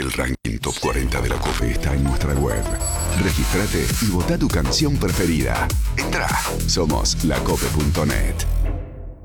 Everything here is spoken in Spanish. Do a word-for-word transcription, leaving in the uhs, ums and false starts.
El ranking Top cuarenta de la COPE está en nuestra web. Regístrate y vota tu canción preferida. Entrá, somos la cope punto net.